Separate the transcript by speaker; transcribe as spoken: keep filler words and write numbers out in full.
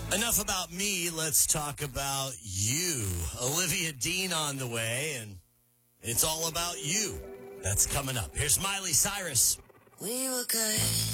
Speaker 1: Enough about me. Let's talk about you. Olivia Dean on the way, and it's all about you. That's coming up. Here's Miley Cyrus.
Speaker 2: We were good.